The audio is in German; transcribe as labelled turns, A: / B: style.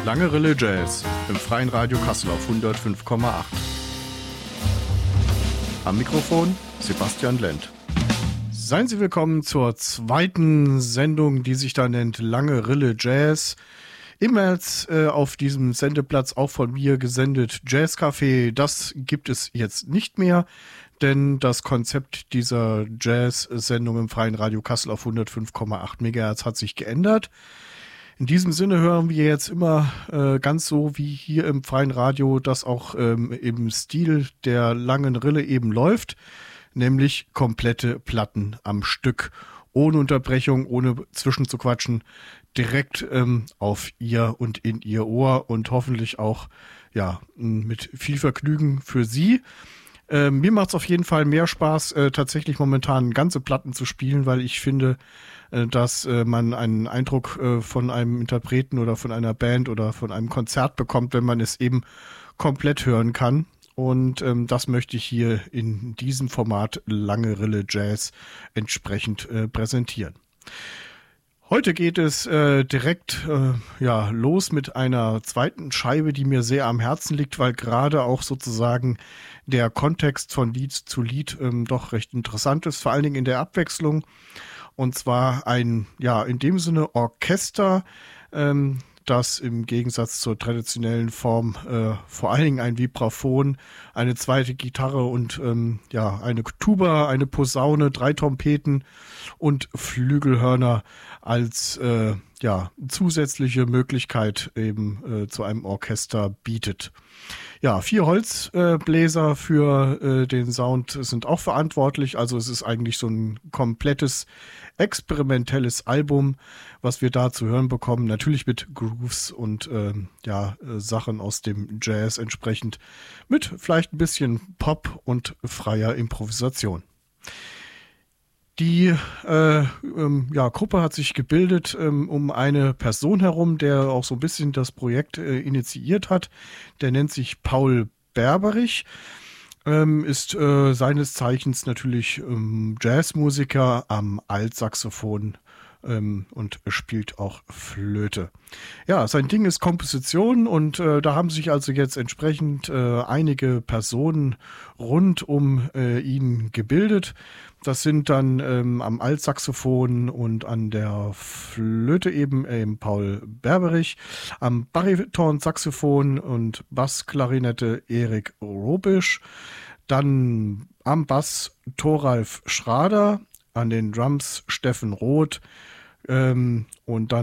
A: Lange Rille Jazz im Freien Radio Kassel auf 105,8. Am Mikrofon Sebastian Lent. Seien Sie willkommen zur zweiten Sendung, die sich da nennt Lange Rille Jazz. Ebenfalls auf diesem Sendeplatz auch von mir gesendet Jazzcafé. Das gibt es jetzt nicht mehr, denn das Konzept dieser Jazz-Sendung im Freien Radio Kassel auf 105,8 MHz hat sich geändert. In diesem Sinne hören wir jetzt immer ganz so wie hier im Freien Radio, das auch im Stil der Langen Rille eben läuft, nämlich komplette Platten am Stück, ohne Unterbrechung, ohne zwischenzuquatschen, direkt auf ihr und in ihr Ohr und hoffentlich auch ja mit viel Vergnügen für Sie. Mir macht es auf jeden Fall mehr Spaß, tatsächlich momentan ganze Platten zu spielen, weil ich finde, dass man einen Eindruck von einem Interpreten oder von einer Band oder von einem Konzert bekommt, wenn man es eben komplett hören kann. Und das möchte ich hier in diesem Format Lange Rille Jazz entsprechend präsentieren. Heute geht es direkt los mit einer zweiten Scheibe, die mir sehr am Herzen liegt, weil gerade auch sozusagen der Kontext von Lied zu Lied doch recht interessant ist, vor allen Dingen in der Abwechslung. Und zwar ein, ja, in dem Sinne Orchester, das im Gegensatz zur traditionellen Form vor allen Dingen ein Vibraphon, eine zweite Gitarre und eine Tuba, eine Posaune, 3 Trompeten und Flügelhörner als zusätzliche Möglichkeit eben zu einem Orchester bietet. Ja, 4 Holzbläser für den Sound sind auch verantwortlich. Also es ist eigentlich so ein komplettes experimentelles Album, was wir da zu hören bekommen. Natürlich mit Grooves und Sachen aus dem Jazz entsprechend. Mit vielleicht ein bisschen Pop und freier Improvisation. Die Gruppe hat sich gebildet um eine Person herum, der auch so ein bisschen das Projekt initiiert hat. Der nennt sich Paul Berberich, ist seines Zeichens natürlich Jazzmusiker am Altsaxophon und spielt auch Flöte. Ja, sein Ding ist Komposition und da haben sich also jetzt entsprechend einige Personen rund um ihn gebildet. Das sind dann am Altsaxophon und an der Flöte eben Paul Berberich, am Baritonsaxophon und Bassklarinette Erik Robisch, dann am Bass Thoralf Schrader, an den Drums Steffen Roth und dann